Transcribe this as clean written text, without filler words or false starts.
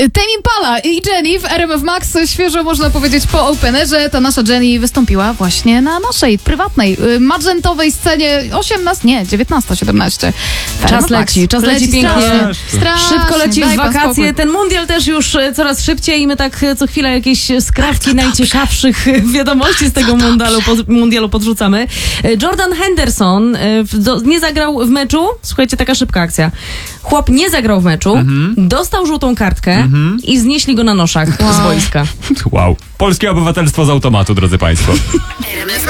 Tame Impala i Jennie w RMF Max. Świeżo można powiedzieć po Openerze. Ta nasza Jennie wystąpiła właśnie na naszej prywatnej, magentowej scenie 19:17. Czas leci pięknie. Strasznie. Szybko leci w Daj pan wakacje. spokój. Ten mundial też już coraz szybciej i my tak co chwilę jakieś skrawki najciekawszych wiadomości z tego mundialu podrzucamy. Jordan Henderson nie zagrał w meczu. Słuchajcie, taka szybka akcja. Chłop nie zagrał w meczu, dostał żółtą kartkę i znieśli go na noszach z boiska. Wow. Polskie obywatelstwo z automatu, drodzy państwo. RMF